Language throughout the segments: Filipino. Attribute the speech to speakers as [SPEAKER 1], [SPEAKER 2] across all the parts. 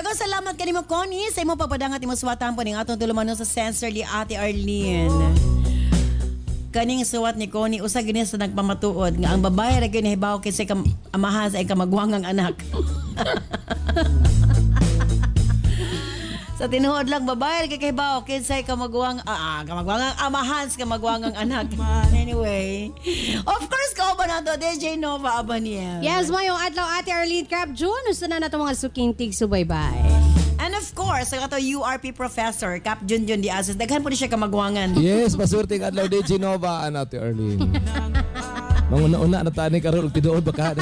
[SPEAKER 1] Daghang salamat kanimo Connie sa imong pagpadangat imong suwatan po ning atong tulumanon sa sensor ni Ate Arlene. Kaning suwat ni Connie usa gini sa nagpamatuod nga ang babae ra gyud nahibaw kay sa amahan sa kamagwangang anak. Sa tinuod lang babae kay kahibaw kinsay kamagwangang amahan sa kamagwangang anak. Anyway, of course ko ba nato DJ Nova Abaniel.
[SPEAKER 2] Yes, mo yung adlaw Ate Arlene Crab June usa na nato mga suking tig subaybay.
[SPEAKER 1] And of course, ang ato URP professor Cap Junjun Diazes daghan po ni siya kamagwangan.
[SPEAKER 3] Yes, pasurting adlaw DJ Nova and Ate Arlene. Manguna-una na tani karon tinuod ba ka?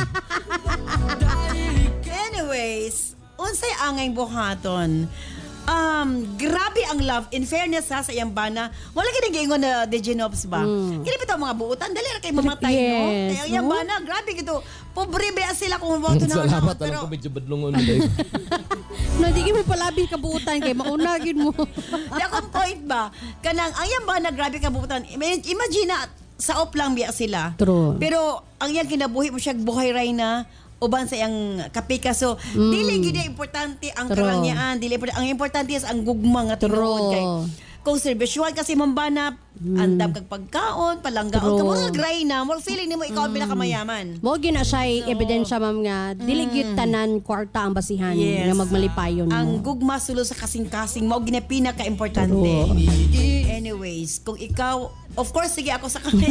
[SPEAKER 1] Anyways, unsay angay buhaton? Grabe ang love. In fairness sa iyang bana, wala ka nag-iingon na Degenobs ba? Kini bitaw mga buutan, dali ra kay mamatay,
[SPEAKER 2] yes,
[SPEAKER 1] no? Kaya ang iyang bana, grabe gito. Pobre ba sila kung boto na.
[SPEAKER 3] Salamat
[SPEAKER 1] Pero
[SPEAKER 3] ko medyo badlongon dai.
[SPEAKER 2] No, di mo palabi kabuutan kay maunagin mo.
[SPEAKER 1] di akong point ba? Kanang ang iyang bana, grabe ka buutan. Imagine na, sa op lang biya sila.
[SPEAKER 2] True.
[SPEAKER 1] Pero ang iyang kinabuhi mo siya, buhay ray na, uban sa iyang kapika. So, dili gid importante ang
[SPEAKER 2] True.
[SPEAKER 1] karangyaan, dili ang importante is ang gugma nga tinuod kay kung serbisyuhan kasi mambana andam kag pagkaon, palanggaon ka mo gray na, mo feeling nimo ikaw ang pinakamayaman.
[SPEAKER 2] Mo gina siya ebidensya ma'am nga dili gyud tanan kwarta ang basihan
[SPEAKER 1] Yes.
[SPEAKER 2] nga magmalipayon
[SPEAKER 1] Ang
[SPEAKER 2] mo.
[SPEAKER 1] gugma sulo sa kasing-kasing mao gina pinaka-importante. Anyways, kung ikaw, of course sige ako sa kami.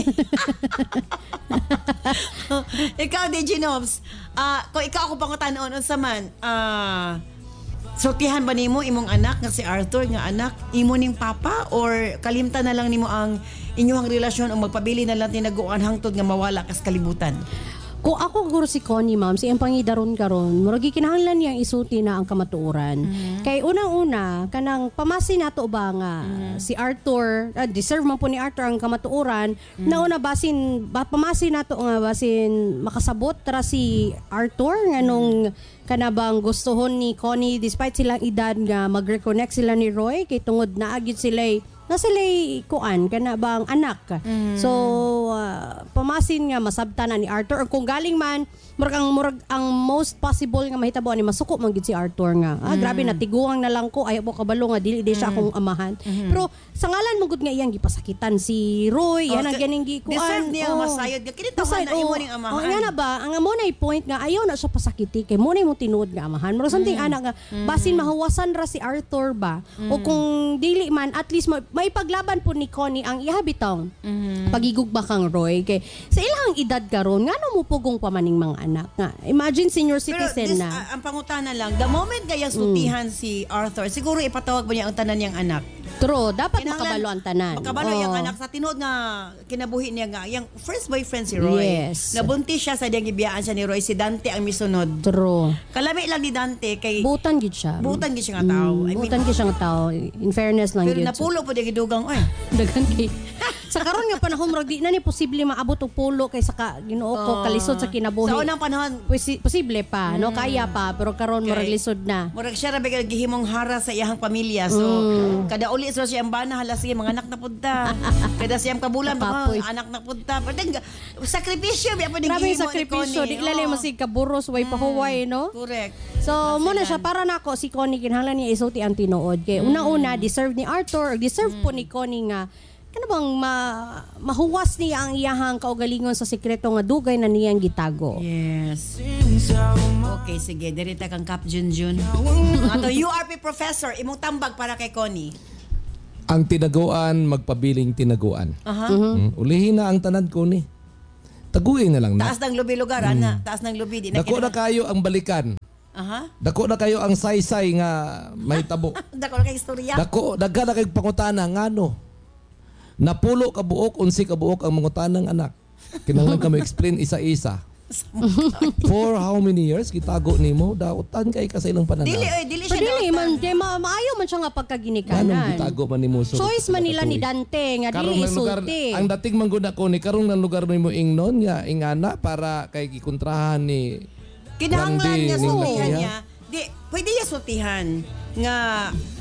[SPEAKER 1] Ikaw DJ Nobs, kung ikaw ako pangutanon unsa man, sultihan ba nimo imong anak nga si Arthur nga anak imo ning papa or kalimtan na lang nimo ang inyong relasyon o magpabili na lang tinaguan hangtod nga mawala kas kalibutan?
[SPEAKER 2] Kung ako guro si Connie ma'am, si ang pangidaron karon, murag kinahanglan niyang isuti na ang kamatuoran. Kay unang-una kanang pamasi nato ba nga si Arthur, deserve man po ni Arthur ang kamatuoran. Nauna basin pamasi nato nga basin makasabot ra si Arthur nganong kanabang gustuhon ni Connie despite silang edad nga mag-reconnect sila ni Roy kay tungod na agit sila na sila'y kuan kanabang anak. So pamasin nga masabtan na ni Arthur or kung galing man murag ang most possible nga mahitabo ni masuko man gid si Arthur nga grabe natiguang na lang ko ayaw ko kabalo nga dili siya akong amahan. Pero sa ngalan mo gud nga iyang gipasakitan si Roy yan ang ganing gikuan.
[SPEAKER 1] Deserve niya masayod nga kini tawhan na imo ning amahan.
[SPEAKER 2] Nga na ba ang amo nay point nga ayaw na siya pasakiti kay mo nay mo tinuod nga amahan. Murag something anak nga basin mahawasan ra si Arthur ba o kung dili man at least may paglaban po ni Connie ang ihabitaw pagigugba kang Roy kay sa ilang edad karon ngano mo pugong pamaning mga anak nga imagine senior citizen
[SPEAKER 1] pero
[SPEAKER 2] na
[SPEAKER 1] ang pangutana lang the moment gayang sultihan si Arthur siguro ipatawag ba niya ang tanan niyang anak?
[SPEAKER 2] true dapat
[SPEAKER 1] Kinahanglan
[SPEAKER 2] makabalo ang tanan
[SPEAKER 1] makabalo yung anak sa tinuod nga kinabuhi niya nga yung first boyfriend si Roy.
[SPEAKER 2] Yes.
[SPEAKER 1] Nabuntis siya sa diyang gibiyaan siya ni Roy si Dante ang misunod.
[SPEAKER 2] true
[SPEAKER 1] Kalami lang ni Dante kay
[SPEAKER 2] butan gid siya
[SPEAKER 1] butan gid siya nga tao. I mean,
[SPEAKER 2] butan gid siya nga tao in fairness lang
[SPEAKER 1] pero
[SPEAKER 2] gid
[SPEAKER 1] napulo po di gidugang oy.
[SPEAKER 2] daghan kay sa karon nga panahon murag di na ni posible maabot og pulo kay sa Ginoo ko kalisod sa kinabuhi
[SPEAKER 1] Sa unang panahon
[SPEAKER 2] posible pa no kaya pa pero karon murag lisod na
[SPEAKER 1] murag siya ra bigay gihimong hara sa iyang pamilya. So kada uli sa siyang bana hala sige mga anak na punta. Kada siyang kabulan
[SPEAKER 2] Papoy.
[SPEAKER 1] anak na punta. Pero sakripisyo biya pa ning
[SPEAKER 2] grabe yung
[SPEAKER 1] gihimo ni
[SPEAKER 2] sakripisyo
[SPEAKER 1] Connie.
[SPEAKER 2] di lali mo si kaburos way pahuway no
[SPEAKER 1] Correct.
[SPEAKER 2] so mo na siya para nako si Connie kinahanglan niya isuti ang tinuod kay una-una deserve ni Arthur or deserve po ni Connie nga kana bang mahuwas niya ang iyahang kaugalingon sa sekreto nga dugay na niyang gitago.
[SPEAKER 1] Yes. Okay, sige. Dirita kang Cap Junjun. Ato URP professor, imong tambag para kay Connie.
[SPEAKER 3] Ang tinaguan magpabiling tinaguan. Ulihin na ang tanan ko ni. Taguin na lang na.
[SPEAKER 1] Taas ng lubi lugar, ana. Taas ng lubi. Di na
[SPEAKER 3] Dako na kayo ang balikan.
[SPEAKER 1] Aha.
[SPEAKER 3] Dako na kayo ang saysay nga mahitabo.
[SPEAKER 1] Dako na kay istorya.
[SPEAKER 3] Dagga na kay pangutana ngano. Napulo ka buok, unsi ka buok ang mangutanang anak. Kinahanglan ka mo explain isa-isa. For how many years kitago nimo dautan kay ka sa ilang pananaw.
[SPEAKER 1] Dili siya.
[SPEAKER 2] Padili man kay maayo man siya nga
[SPEAKER 3] Ganong
[SPEAKER 2] pagkaginikanan.
[SPEAKER 3] gitago man nimo so.
[SPEAKER 2] Choice man nila ni Dante nga dili isulti.
[SPEAKER 3] Ang dating mangguna ko ni karong ng lugar nimo ingnon nga ingana para kay gikontrahan ni
[SPEAKER 1] Kinahanglan niya
[SPEAKER 3] Randy,
[SPEAKER 1] sultihan
[SPEAKER 3] niya.
[SPEAKER 1] niya. Di, pwede niya sultihan nga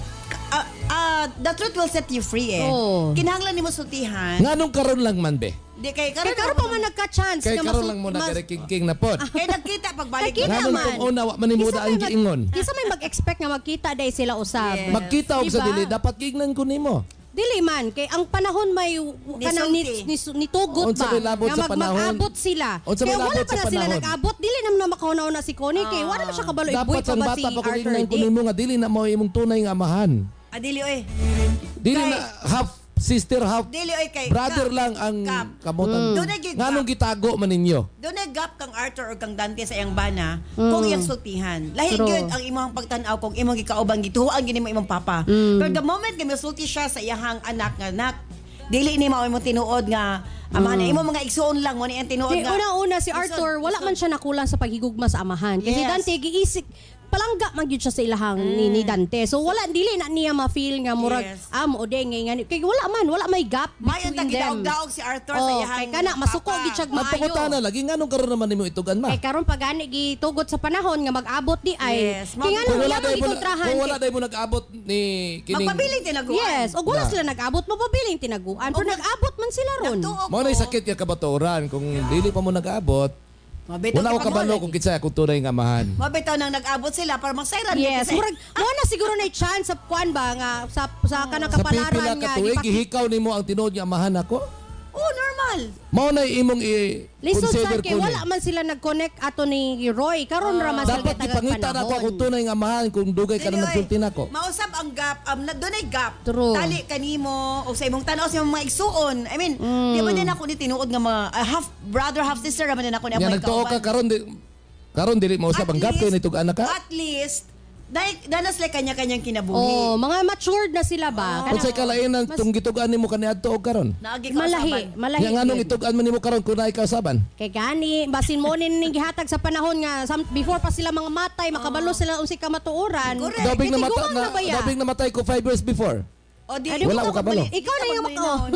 [SPEAKER 1] the truth will set you free eh.
[SPEAKER 2] Oh.
[SPEAKER 1] Kinahanglan nimo sultihan.
[SPEAKER 3] nganong karon lang man be.
[SPEAKER 1] Di kay
[SPEAKER 2] Kay karon pa man nagka-chance
[SPEAKER 3] Kay
[SPEAKER 2] nga
[SPEAKER 3] karon lang mo nagariking na pod.
[SPEAKER 1] Kay nagkita pagbalik.
[SPEAKER 2] Nagkita
[SPEAKER 3] Nganong
[SPEAKER 2] man.
[SPEAKER 3] kung una wa man nimuda ang giingon.
[SPEAKER 2] Kisa may mag-expect nga magkita day sila usab.
[SPEAKER 1] Yes.
[SPEAKER 3] Magkita og sa
[SPEAKER 2] Diba?
[SPEAKER 3] dili dapat gignan ko nimo.
[SPEAKER 2] Dili man kay ang panahon may kanang nitugot
[SPEAKER 3] Unsa
[SPEAKER 2] ba
[SPEAKER 3] may labot sa panahon?
[SPEAKER 2] mag-abot sila.
[SPEAKER 3] Unsa may
[SPEAKER 2] Kaya wala
[SPEAKER 3] labot
[SPEAKER 2] pa
[SPEAKER 3] sa
[SPEAKER 2] na sila
[SPEAKER 3] panahon?
[SPEAKER 2] nag-abot dili naman na makauna-una si Connie kay wala man siya kabalo
[SPEAKER 3] Dapat
[SPEAKER 2] ibuy pa
[SPEAKER 3] ang
[SPEAKER 2] ba
[SPEAKER 3] bata
[SPEAKER 2] si
[SPEAKER 3] pa ko
[SPEAKER 2] Arthur
[SPEAKER 3] gignan ko
[SPEAKER 2] di.
[SPEAKER 3] nimo nga dili na mo imong tunay nga amahan.
[SPEAKER 1] Adili oy.
[SPEAKER 3] Dili na half sister half
[SPEAKER 1] Dili oy kay
[SPEAKER 3] brother
[SPEAKER 1] Kap.
[SPEAKER 3] lang ang
[SPEAKER 1] Kap.
[SPEAKER 3] kabutan.
[SPEAKER 1] Doon na gid
[SPEAKER 3] Nganong gitago man ninyo?
[SPEAKER 1] Doon na gap kang Arthur or kang Dante sa iyang bana kung iyang sultihan. Lahi
[SPEAKER 2] True.
[SPEAKER 1] gyud ang imong pagtan-aw kung imong gikaubang gituhuan gini mo imong papa. Pero the moment nga sulti siya sa iyang anak nga anak, dili ni mao imong tinuod nga amahan na imong mga igsuon lang mo ni ang tinuod
[SPEAKER 2] Di,
[SPEAKER 1] nga.
[SPEAKER 2] una-una si Arthur, wala man siya nakulang sa paghigugma sa amahan. Kasi
[SPEAKER 1] Yes.
[SPEAKER 2] Dante, giisik, palangga man gyud siya sa ilahang ni Dante. So wala, dili na niya ma-feel nga murag,
[SPEAKER 1] Yes.
[SPEAKER 2] o de, ngay kaya wala may gap
[SPEAKER 1] Mayon
[SPEAKER 2] between
[SPEAKER 1] tang
[SPEAKER 2] them.
[SPEAKER 1] gidaog-daog si Arthur sa
[SPEAKER 2] Oh,
[SPEAKER 1] iyang
[SPEAKER 2] kay kana, masuko
[SPEAKER 1] papa.
[SPEAKER 2] gid siya
[SPEAKER 3] Ang pangutana
[SPEAKER 2] maayo.
[SPEAKER 3] lagi nganong karon naman nimo itugan ma?
[SPEAKER 2] Kay karon pa gani gitugot sa panahon nga mag-abot di ay.
[SPEAKER 1] Yes.
[SPEAKER 2] Kaya nga
[SPEAKER 3] Kung
[SPEAKER 2] nung
[SPEAKER 3] wala
[SPEAKER 2] iyang
[SPEAKER 3] dahil mo,
[SPEAKER 2] ikontrahan.
[SPEAKER 3] kung wala dahil mo nag-abot ni kining
[SPEAKER 1] Magpabiling tinaguan.
[SPEAKER 2] Yes, o wala
[SPEAKER 3] Na.
[SPEAKER 2] sila nag-abot, mapabiling tinaguan. Pero nag-abot man sila ron.
[SPEAKER 1] Nagtuog
[SPEAKER 3] mo na sakit ya kabaturan kung dili pa mo nag-abot.
[SPEAKER 1] Mabitaw
[SPEAKER 3] Wala ko
[SPEAKER 1] kay
[SPEAKER 3] kabalo
[SPEAKER 1] Pangulay.
[SPEAKER 3] kung kitsa akong tunay nga amahan.
[SPEAKER 1] Mabitaw nang nag-abot sila para magsayran.
[SPEAKER 2] Yes,
[SPEAKER 1] Kasi-
[SPEAKER 2] murag mo na siguro na chance sa kuan ba nga sa kanang
[SPEAKER 3] Sa
[SPEAKER 2] kapalaran
[SPEAKER 3] pipila
[SPEAKER 2] nga
[SPEAKER 3] ka tuig
[SPEAKER 2] gipaki-
[SPEAKER 3] gihikaw nimo ang tinuod nga amahan ako.
[SPEAKER 1] Oh, normal.
[SPEAKER 3] Mao na imong
[SPEAKER 2] Lisod sa
[SPEAKER 3] i-consider
[SPEAKER 2] kay
[SPEAKER 3] ko
[SPEAKER 2] wala man sila nag-connect ato ni Roy. Karon ra man sila
[SPEAKER 3] Dapat
[SPEAKER 2] gitagang
[SPEAKER 3] ipangita na ako
[SPEAKER 2] panahon.
[SPEAKER 3] kung tunay nga amahan kung dugay ka
[SPEAKER 1] Dili,
[SPEAKER 3] na
[SPEAKER 1] oy.
[SPEAKER 3] magsulti nako.
[SPEAKER 1] Mausap ang gap, doon ay gap.
[SPEAKER 2] True.
[SPEAKER 1] Tali kanimo o sa imong tanaw sa imong mga igsuon. I mean, di ba din ako ni tinuod nga mga half brother, half sister raman din ako ni
[SPEAKER 3] Nga
[SPEAKER 1] amay
[SPEAKER 3] nagtuo ka karon dili mo usab ang gapyo ni tug-anak ka.
[SPEAKER 1] At least, danas like kanya-kanyang kinabuhi.
[SPEAKER 2] Oh, mga matured na sila ba?
[SPEAKER 3] Unsay kalainan tong gitugan nimo kaniadto og karon?
[SPEAKER 1] Naagi ka
[SPEAKER 2] Malahi,
[SPEAKER 1] usaban.
[SPEAKER 2] malahi.
[SPEAKER 3] Nga nganong
[SPEAKER 2] yun.
[SPEAKER 3] itugan man nimo karon kung naay kausaban?
[SPEAKER 2] Kay gani, basin mo ning gihatag sa panahon nga before pa sila mga matay, makabalo sila unsay kamatuoran.
[SPEAKER 1] Correct.
[SPEAKER 3] Dabing
[SPEAKER 2] Tiguan na ba ya?
[SPEAKER 3] dabing namatay ko 5 years before.
[SPEAKER 1] O di,
[SPEAKER 2] Ay, di
[SPEAKER 3] Wala
[SPEAKER 2] mo
[SPEAKER 3] ko kabalo.
[SPEAKER 2] Ikaw na yung
[SPEAKER 1] magmalinaw.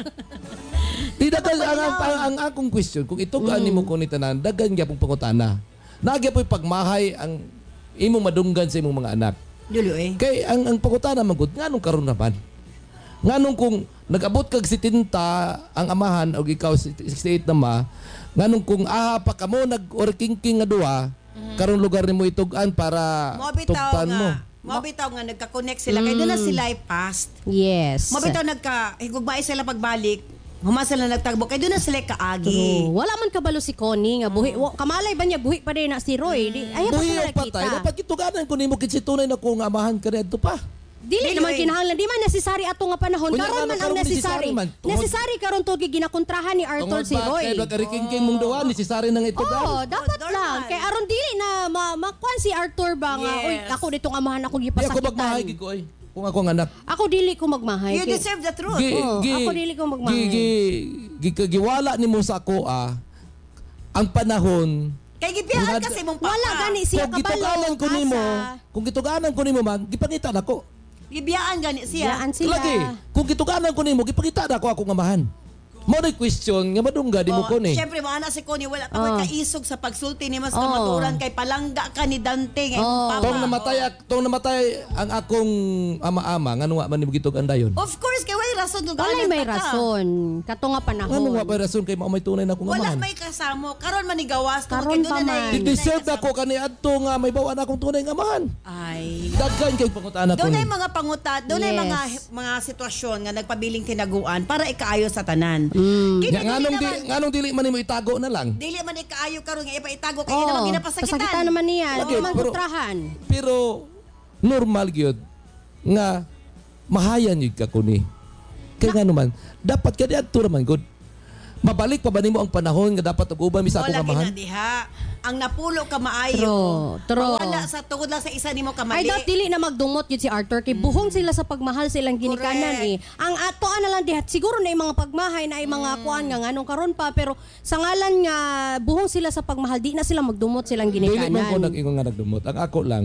[SPEAKER 3] Di dagan ang akong question kung itugan nimo ko ni tanan dagan gyapon pangutana. Nagyapoy pagmahay ang imong madunggan sa imong mga anak.
[SPEAKER 1] Dulo eh.
[SPEAKER 3] Kay ang pangutana magud nganong karon naman. Nganong kung nag-abot kag 70 ang amahan o ikaw 68 na ma, nganong kung pa kamo nag-orking-king nga duha, karong lugar nimo itugan para
[SPEAKER 1] Mabitaw
[SPEAKER 3] tugtan mo.
[SPEAKER 1] nga. Mabitaw nga nagka-connect sila kay doon na sila ay past.
[SPEAKER 2] Yes.
[SPEAKER 1] Mabitaw higugmay sila pagbalik. Human sila nagtagbo kay doon na sila kaagi.
[SPEAKER 2] True. Wala man kabalo si Connie nga buhi. Kamalay ba niya buhi pa din na si Roy? Ayaw pa
[SPEAKER 3] Buhi
[SPEAKER 2] sila
[SPEAKER 3] o patay,
[SPEAKER 2] nakita.
[SPEAKER 3] dapat ituganan ko nimo kitsi tunay na kung amahan ka adto pa.
[SPEAKER 2] Dili naman kinahanglan, di man necessary ato nga panahon.
[SPEAKER 3] Kunya
[SPEAKER 2] Karon
[SPEAKER 3] nga,
[SPEAKER 2] man ang
[SPEAKER 3] karon
[SPEAKER 2] necessary.
[SPEAKER 3] necessary man. Tungod-
[SPEAKER 2] Necessary karon to ginakontrahan ni Arthur si Roy.
[SPEAKER 3] Kay nagariking-king mong duha necessary nang itugan.
[SPEAKER 2] Oh, dapat
[SPEAKER 1] normal.
[SPEAKER 2] lang. Kay aron dili na makuan si Arthur ba nga,
[SPEAKER 1] Yes.
[SPEAKER 2] uy, ako ditong amahan ako
[SPEAKER 3] Di ako magmahay
[SPEAKER 2] gipasakitan.
[SPEAKER 3] gid ko kung ako ang anak.
[SPEAKER 2] Ako dili ko magmahay.
[SPEAKER 1] You
[SPEAKER 2] Kay-
[SPEAKER 1] deserve the truth.
[SPEAKER 2] ako dili ko magmahay.
[SPEAKER 3] Giwala nimo sa ako ang panahon.
[SPEAKER 1] Kay gibiyahan kasi mong papa.
[SPEAKER 2] Wala gani siya
[SPEAKER 3] Kung gituganan
[SPEAKER 2] kabalo.
[SPEAKER 3] ko nimo, kung gituganan ko nimo man, gipangita nako.
[SPEAKER 1] Gibiyaan gani siya.
[SPEAKER 2] Yaan sila.
[SPEAKER 3] Lagi, kung gituganan ko nimo, gipangita nako akong amahan. Mo na question nga madungga di mo ko ni.
[SPEAKER 1] Siyempre, mga anak si Connie, wala pa ko'y kaisog sa pagsulti ni mas kamaturan kay palangga ka ni Dante ngay papa.
[SPEAKER 3] Tong namatay ang akong ama-ama ngano wa man nimo gitugan dayon.
[SPEAKER 1] Of course, kay wala rason kung
[SPEAKER 2] Walay
[SPEAKER 1] gaano
[SPEAKER 2] may
[SPEAKER 1] ka.
[SPEAKER 2] rason. Kato nga panahon.
[SPEAKER 3] Ngano wa pa rason kay mao may tunay na akong
[SPEAKER 1] Wala
[SPEAKER 3] amahan.
[SPEAKER 1] may kasamo. Karon man ni gawas.
[SPEAKER 2] Karon pa man.
[SPEAKER 3] Deserve ako kani adto nga may bawa na akong tunay nga amahan.
[SPEAKER 1] Ay.
[SPEAKER 3] Daghan kay pangutana ko
[SPEAKER 1] Doon
[SPEAKER 3] ni.
[SPEAKER 1] ay mga pangutat, doon ay
[SPEAKER 2] Yes.
[SPEAKER 1] mga sitwasyon nga nagpabiling tinaguan para ikaayo sa tanan.
[SPEAKER 3] Nga nganong dili man nimo itago na lang.
[SPEAKER 1] Dili man ikaayo karon nga ipaitago kay
[SPEAKER 2] Oh,
[SPEAKER 1] naman ginapasakitan.
[SPEAKER 2] pasakitan naman niya.
[SPEAKER 3] Okay,
[SPEAKER 2] Di man
[SPEAKER 3] pero-
[SPEAKER 2] kontrahan.
[SPEAKER 3] Pero normal gyud nga mahayan yun ka kuni. Kaya nga naman, dapat ka adto raman good. Mabalik pa ba nimo ang panahon nga dapat uban mi sa akong
[SPEAKER 1] Wala
[SPEAKER 3] amahan?
[SPEAKER 1] ginadiha. Ang napulo ka maayo.
[SPEAKER 2] True.
[SPEAKER 1] Wala sa tungod lang sa isa nimo
[SPEAKER 2] I
[SPEAKER 1] kamali.
[SPEAKER 2] doubt dili na magdumot yun si Arthur kay buhong sila sa pagmahal silang ginikanan
[SPEAKER 1] Correct.
[SPEAKER 2] Ang atoan na lang dihat siguro na yung mga pagmahay na yung mga kuan nga nganong karon pa pero sa ngalan nga buhong sila sa pagmahal di na sila magdumot silang
[SPEAKER 3] Dili man ko
[SPEAKER 2] ginikanan.
[SPEAKER 3] nag-ingon nga nagdumot. Ang ako lang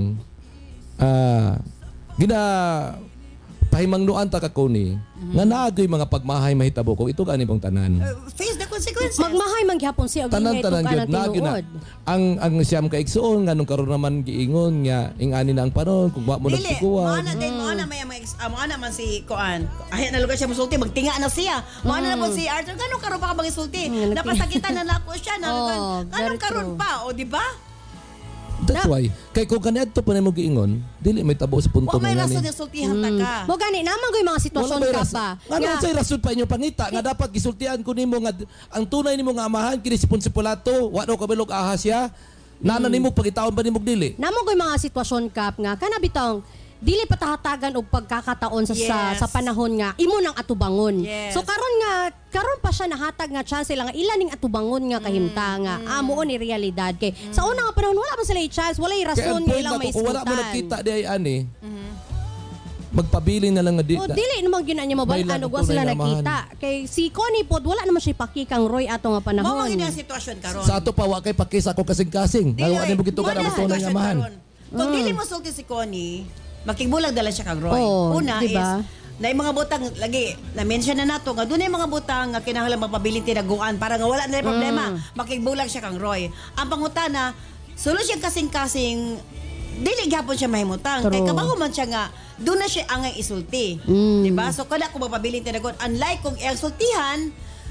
[SPEAKER 3] gina pahimangnuan ta ka kuni nga naagoy mga pagmahay mahitabo ko ito gani bang tanan.
[SPEAKER 1] Face the consequences.
[SPEAKER 2] Magmahay man gyapon siya og
[SPEAKER 3] Tanan-tanan gyud na
[SPEAKER 2] tinuod.
[SPEAKER 3] ang siyam ka igsuon nganong karon naman giingon nga ingani na ang panon kung wa mo
[SPEAKER 1] Dili,
[SPEAKER 3] nagtiguan.
[SPEAKER 1] maana din, maana may mga amo ana man si Kuan. Ay na lugar siya musulti, magtinga na siya. Mo na po si Arthur, kanong karon pa ka magisulti? Napasakitan na nako siya na kanong karon pa, o di ba?
[SPEAKER 3] That's why. Kay kung kanadto pa nimo giingon, dili may tabo sa punto
[SPEAKER 1] may
[SPEAKER 3] nga
[SPEAKER 1] rason
[SPEAKER 3] ni.
[SPEAKER 1] yung sultihan ta ka.
[SPEAKER 2] Mo gani naman ko'y mga sitwasyon ka pa.
[SPEAKER 3] Nga say rason pa inyo pangita nga dapat gisultian ko nimo nga ang tunay nimo nga amahan kini si Ponsipulato, wa daw kabilog ahas siya. Nana nimo pagitaon ba nimo dili?
[SPEAKER 2] Namo ko'y mga sitwasyon kap nga kana bitong dili patahatagan og pagkakataon sa panahon nga imo nang atubangon.
[SPEAKER 1] Yes.
[SPEAKER 2] So karon pa siya nahatag nga chance lang ilan ning atubangon nga kahimta nga amo ni realidad kay sa una nga panahon wala pa sila chance, wala rason nga ilang may
[SPEAKER 3] wala mo nakita di ay ani. Magpabilin na lang nga di.
[SPEAKER 2] Dili naman gyud anya mabalaan og wa sila nakita. Kay si Connie pod wala naman siya pakikang Roy ato nga panahon.
[SPEAKER 1] Mao nga sitwasyon karon.
[SPEAKER 3] Sa ato pa wa kay pakisa ko kasing-kasing. Nga ani mo gitugan ang tunay nga amahan.
[SPEAKER 1] Kung dili mo sulti si Connie, makigbulag dala siya kag Roy.
[SPEAKER 2] Oh,
[SPEAKER 1] Una
[SPEAKER 2] diba?
[SPEAKER 1] is na yung mga butang lagi na-mention na nato nga doon yung mga butang nga kinahanglan magpabilin tinaguan para nga wala na yung problema. Makigbulag siya kang Roy. Ang pangutana, sulod siya kasing-kasing dili gyapon siya mahimutang. Kay kabago man siya nga doon na siya angay isulti. Diba? So kada ko magpabilin tinaguan, unlike kung iyang sultihan,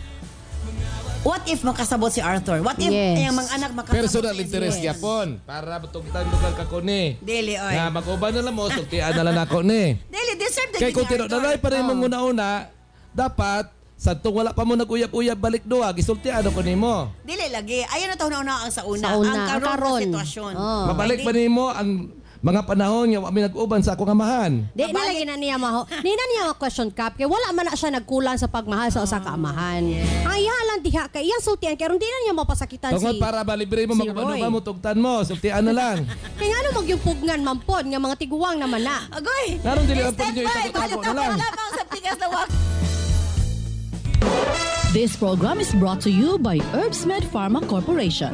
[SPEAKER 1] what if makasabot si Arthur? What if yung mga anak makasabot?
[SPEAKER 3] Personal interest yapon para butugtan mo kang kakuni.
[SPEAKER 1] Dili oy.
[SPEAKER 3] Nga mag-uban na lang mo sultian na lang ako ni.
[SPEAKER 1] Dili deserve the
[SPEAKER 3] Kay kung tinodalay pa rin mo una dapat sa tong wala pa mo nag-uyab-uyab balik duwa gisultian ako nimo.
[SPEAKER 1] Dili lagi. Ayun na taon na ang sa una.
[SPEAKER 2] Sa una,
[SPEAKER 1] Ang karon
[SPEAKER 2] karon.
[SPEAKER 1] na sitwasyon.
[SPEAKER 3] Mabalik pa nimo ang mga panahon nga kami nag-uban sa akong amahan.
[SPEAKER 2] Di nilagay na niya question cap kay wala man na siya nagkulang sa pagmahal sa usa ka amahan. Ang ihalan diha kay iyang sultian kay ron di na niya mapasakitan
[SPEAKER 3] Tungod para ba libre mo
[SPEAKER 2] si
[SPEAKER 3] magubano
[SPEAKER 2] Roy.
[SPEAKER 3] ba mo tugtan mo sultian na lang.
[SPEAKER 2] Kay ngano mo yung pugnan mampod nga mga tiguwang naman na.
[SPEAKER 1] Agoy.
[SPEAKER 3] Naron dili ang
[SPEAKER 1] Step
[SPEAKER 3] pwede
[SPEAKER 1] by,
[SPEAKER 3] itago na lang.
[SPEAKER 1] wala bang sa tigas na wak.
[SPEAKER 4] This program is brought to you by Herbsmed Pharma Corporation.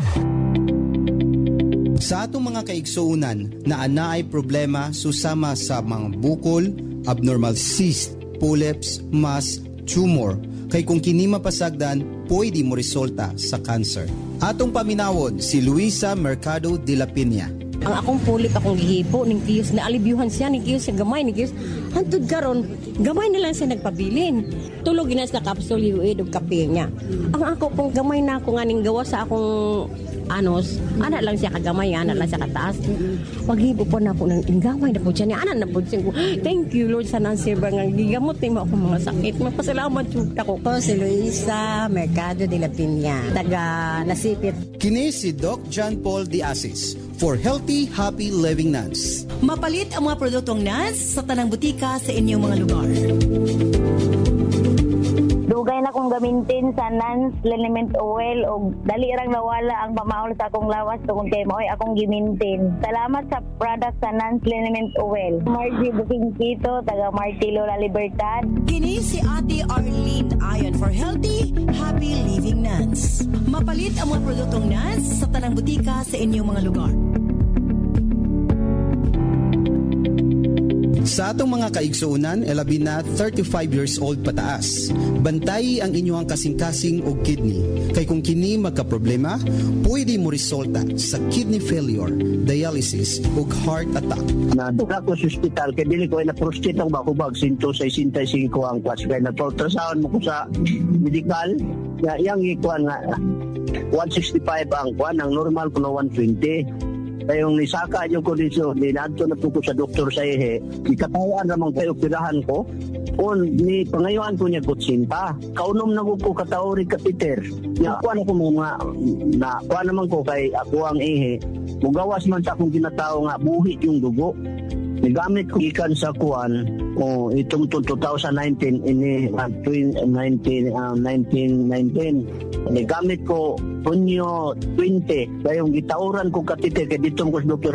[SPEAKER 5] Sa atong mga kaigsuunan na anaay problema susama sa mga bukol, abnormal cyst, polyps, mass, tumor, kay kung kini mapasagdan, pwede mo resulta sa cancer. Atong paminawon si Luisa Mercado de la Piña.
[SPEAKER 6] Ang akong pulik akong gihipo ning kiyos na alibyuhan siya ning kiyos sa gamay ning kiyos hantud karon gamay na lang siya nagpabilin tulog ginas ka capsule uid og kape niya ang ako pong gamay na ako nga ning gawa sa akong anos ana lang siya kagamay ana lang siya kataas paghibo po na ako ng gamay na po siya ni ana na po siya ko thank you Lord sa nang sirba nga gigamot ni mo ako mga sakit magpasalamat jud ako
[SPEAKER 7] Ako si Luisa Mercado de la Piña, taga Nasipit.
[SPEAKER 5] Kini si Doc John Paul de Asis for Healthy, Happy Living Nuts.
[SPEAKER 1] Mapalit ang mga produktong NAS sa tanang butika sa inyong mga lugar.
[SPEAKER 8] Dugay na kong gamintin sa Nance Liniment Oil o dali rang nawala ang pamahol sa akong lawas tungod kay maoy akong gimintin. Salamat sa product sa Nance Liniment Oil. Margie Booking Kito, taga Martilo La Libertad.
[SPEAKER 1] Kini si Ate Arlene ayon for Healthy, Happy Living NAS. Mapalit ang mga produktong NAS sa tanang butika sa inyong mga lugar.
[SPEAKER 5] Sa atong mga kaigsuunan, elabi na 35 years old pataas. Bantayi ang inyong kasing-kasing o kidney. Kay kung kini magka-problema, pwede mo resulta sa kidney failure, dialysis o heart attack.
[SPEAKER 9] Nadula ko sa hospital kay dili ko na prostate ang bakubag 165 ang kwas kay nagpa-ultrasound mo ko sa medical ya yang ikuan nga 165 ang kwan ang normal ko na 120. Kayong nisaka yung kondisyon, dinadto na po ko sa doktor sa ihe, ikatayaan naman kayo operahan ko, ni pangayuan ko niya kutsinta. Kaunom na ko kataori kapiter. Kuha na ko mga, kuha naman ko kay ako ang ihe, mugawas man sa akong ginatao nga, buhit yung dugo. Nigamit ko ikan sa kuan, itong 2019, ini 1919. Nigamit ko Hunyo 20, kayong gitauran ko katite kay ditong ko sa doktor